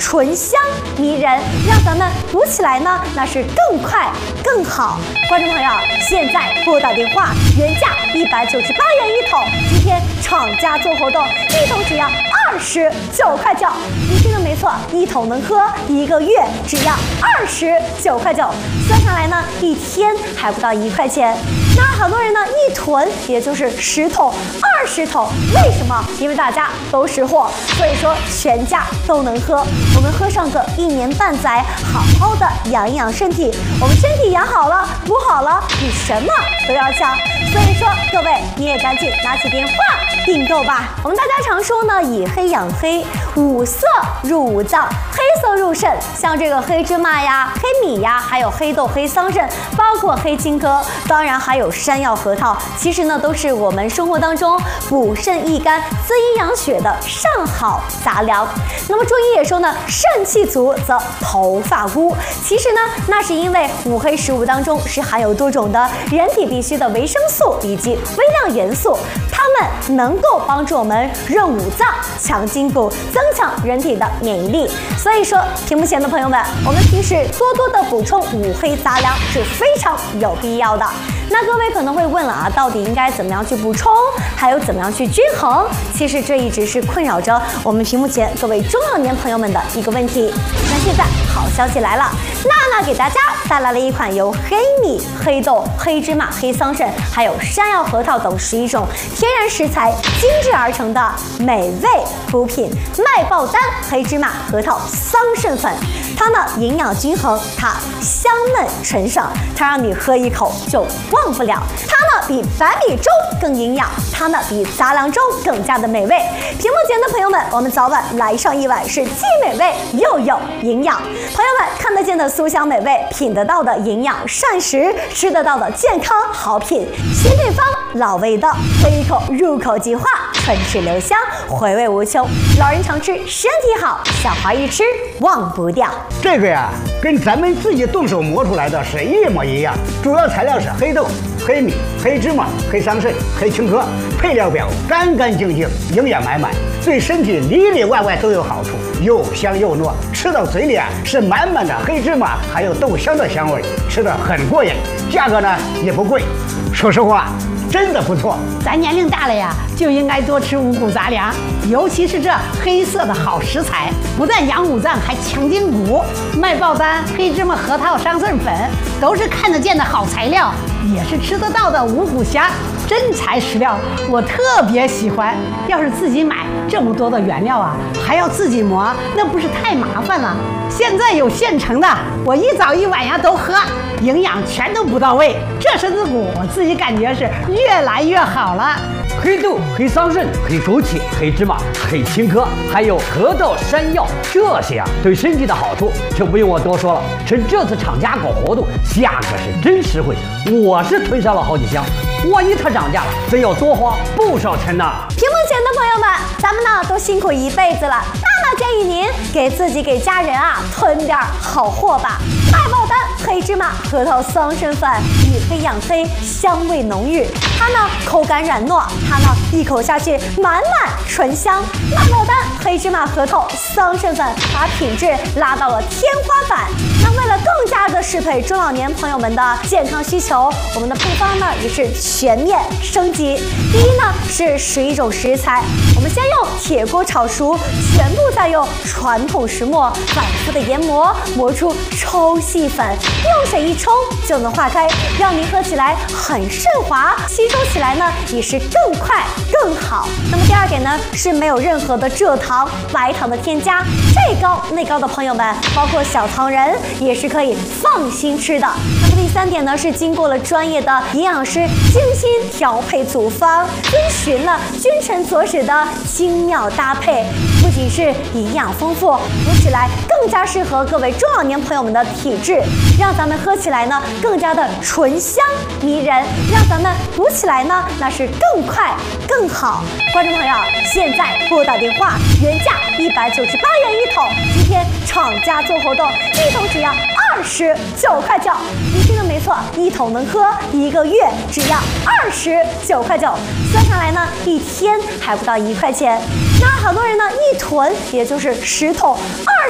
醇香迷人，让咱们补起来呢，那是更快更好。观众朋友，现在拨打电话，原价198元一桶，今天厂家做活动，一桶只要29块9。你听的没错，一桶能喝1个月，只要29块9，算下来呢，一天还不到1块钱。那好多人呢，一囤也就是10桶、20桶，为什么？因为大家都识货，所以说全家都能喝。我们喝上个1年半载，好好的养养身体。我们身体养好了，补好了，比什么都要强。所以说，各位你也赶紧拿起电话订购吧。我们大家常说呢，以黑养黑，五色入五脏，黑色入肾。像这个黑芝麻呀、黑米呀，还有黑豆、黑桑葚，包括黑青稞，当然还有山药、核桃，其实呢都是我们生活当中补肾益肝、滋阴养血的上好杂粮。那么中医也说呢，肾气足则头发乌。其实呢，那是因为五黑食物当中是含有多种的人体必需的维生素以及微量元素，它们能够帮助我们润五脏、强筋骨、增强人体的免疫力。所以说，屏幕前的朋友们，我们平时多多的补充五黑杂粮是非常有必要的。那各位可能会问了啊，到底应该怎么样去补充，还有怎么样去均衡？其实这一直是困扰着我们屏幕前各位中老年朋友们的一个问题。那现在好消息来了，娜娜给大家带来了一款由黑米、黑豆、黑芝麻、黑桑葚，还有山药、核桃等11种天然食材精制而成的美味补品——麦爆丹黑芝麻核桃桑葚粉。它呢营养均衡，它香嫩纯爽，它让你喝一口就忘不了。它呢比白米粥更营养，它呢比杂粮粥更加的美味。屏幕前的朋友们，我们早晚来上一碗，是既美味又有营养。朋友们看得见的酥香美味，品得到的营养膳食，吃得到的健康好品，新配方老味道，喝一口入口即化，唇齿留香，回味无穷。老人常吃，身体好；小孩一吃忘不掉。 这个呀，跟咱们自己动手磨出来的是一模一样，主要材料是黑豆、黑米、黑芝麻、黑桑葚、黑青稞，配料表干干净净，营养满满，对身体里里外外都有好处，又香又糯，吃到嘴里啊是满满的黑芝麻还有豆香的香味，吃得很过瘾，价格呢也不贵，说实话真的不错。 咱年龄大了呀，就应该多吃五谷杂粮，尤其是这黑色的好食材，不但养五脏，还强筋骨。麦爆丹、黑芝麻、核桃桑葚粉都是看得见的好材料，也是吃得到的五谷虾，真材实料，我特别喜欢。要是自己买这么多的原料啊，还要自己磨，那不是太麻烦了？现在有现成的，我一早一晚呀都喝，营养全都补到位，这身子骨我自己感觉是越来越好了。 黑豆、黑桑葚、黑枸杞、黑芝麻、黑青稞，还有核桃、山药，这些啊对身体的好处就不用我多说了。趁这次厂家搞活动，价格是真实惠，我是囤上了好几箱。万一它涨价了，真要多花不少钱呢。 屏幕前的朋友们，咱们呢都辛苦一辈子了，娜娜建议您给自己给家人啊囤点好货吧。麦爆丹黑芝麻核桃桑葚粉，以黑养黑，香味浓郁，它呢口感软糯，它呢一口下去满满醇香。麦爆丹黑芝麻核桃桑葚粉把品质拉到了天花板。那为了更加的适配中老年朋友们的健康需求，我们的配方呢也是全面升级。第一呢是11种食材，我们先用铁锅炒熟，全部再用传统石磨反复的研磨，磨出抽细粉，用水一冲就能化开，让您喝起来很顺滑，吸收起来呢也是更快更好。那么第二点呢是没有任何的蔗糖、白糖的添加，这高那高的朋友们，包括小糖人也是可以放心吃的。那么第三点呢是经过了专业的营养师精心调配组方，遵循了君臣佐使的精妙搭配，不仅是营养丰富，补起来更加适合各位中老年朋友们的体质，让咱们喝起来呢更加的醇香迷人，让咱们补起来呢那是更快更好。观众朋友，现在拨打电话，原价198元一桶，今天厂家做活动，一桶只要29块9。你听的没错，一桶能喝1个月，只要29块9，算下来呢一天还不到1块钱。那好多人呢一囤也就是10桶、